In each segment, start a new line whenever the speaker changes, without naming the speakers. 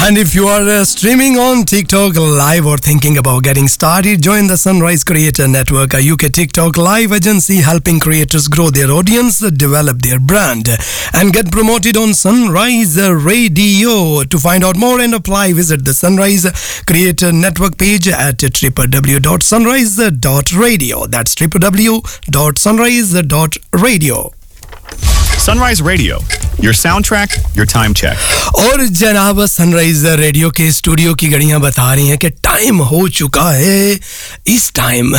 And if you are streaming on TikTok Live or thinking about getting started, join the Sunrise Creator Network, a UK TikTok live agency helping creators grow their audience, develop their brand, and get promoted on Sunrise Radio. To find out more and apply, visit the Sunrise Creator Network page at www.sunrise.radio. That's www.sunrise.radio.
Sunrise Radio, your soundtrack, your time check.
और जनाब sunrise radio के studio की घड़ियां बता रही हैं कि time हो चुका है इस time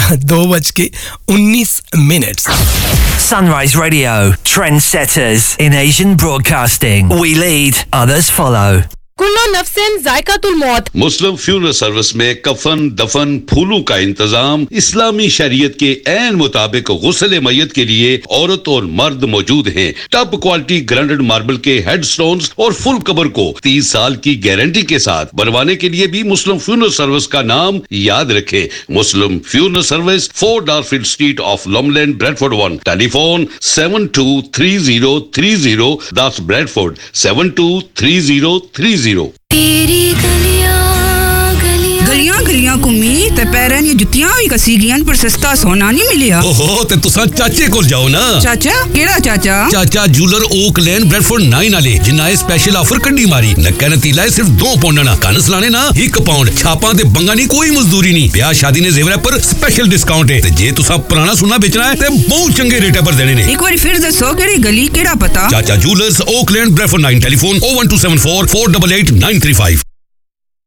2:19.
Sunrise Radio, trendsetters in Asian broadcasting. We lead, others follow.
कुल्लो नफ्सिन जायकातुल मौत।
मुस्लिम फ्यूनरल सर्विस में कफन दफन फूलों का इंतजाम इस्लामी शरीयत के ऐन मुताबिक गुस्ल मय्यत के लिए औरत और मर्द मौजूद हैं। टॉप क्वालिटी ग्राइंडेड मार्बल के हेडस्टोन्स और फुल कबर को 30 साल की गारंटी के साथ बनवाने के लिए भी मुस्लिम फ्यूनरल सर्विस का नाम याद रखें। मुस्लिम funeral service 4 डार्फील्ड street of लॉमलैंड, Bradford 1। Telephone 723030, that's Bradford 723030।
गलियां गलियां घूमी ते पैरें दी जुत्तियां भी कसी गईयां पर सस्ता सोना नहीं मिलिया।
ओहो ते तुसा चाचे कोल जाओ ना।
चाचा केड़ा चाचा?
चाचा जूलर ओक लेन ब्रैडफोर्ड 9 वाले जिन्ना स्पेशल ऑफर कड्डी मारी। नक्का नतीला सिर्फ 2 पाउंड ना, कन सलाने ना 1 पाउंड। छापां ते बंगा नहीं, कोई मजदूरी नहीं। ब्याह शादी ने जेवर पर स्पेशल डिस्काउंट है ते जे तुसा पुराना सोना बेचना है ते बहुत चंगे रेट पर देने ने।
एक बार फिर दसो केड़ी गली केड़ा पता?
चाचा जूलर्स ओक लेन ब्रैडफोर्ड 9। टेलीफोन 01274 488 935।